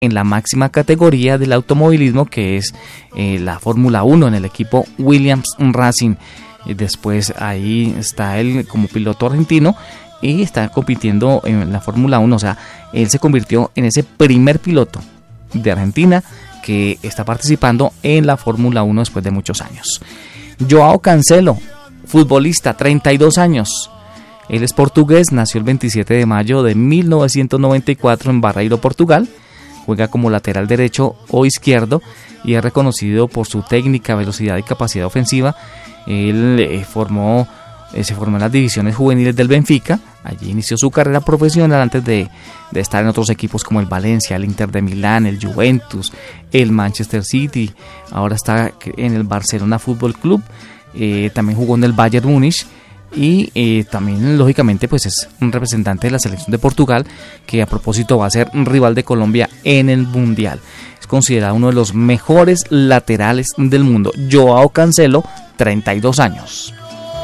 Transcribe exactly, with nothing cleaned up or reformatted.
en la máxima categoría del automovilismo, que es eh, la Fórmula uno en el equipo Williams Racing. Y después ahí está él como piloto argentino y está compitiendo en la Fórmula uno. O sea, él se convirtió en ese primer piloto de Argentina que está participando en la Fórmula uno después de muchos años. Joao Cancelo, futbolista, treinta y dos años. Él es portugués, nació el veintisiete de mayo de mil novecientos noventa y cuatro en Barreiro, Portugal. Juega como lateral derecho o izquierdo y es reconocido por su técnica, velocidad y capacidad ofensiva. Él eh, formó, eh, se formó en las divisiones juveniles del Benfica. Allí inició su carrera profesional antes de, de estar en otros equipos como el Valencia, el Inter de Milán, el Juventus, el Manchester City. Ahora está en el Barcelona Fútbol Club. Eh, también jugó en el Bayern Múnich. Y eh, también lógicamente pues es un representante de la selección de Portugal, que a propósito va a ser un rival de Colombia en el Mundial. Es considerado uno de los mejores laterales del mundo. Joao Cancelo, treinta y dos años.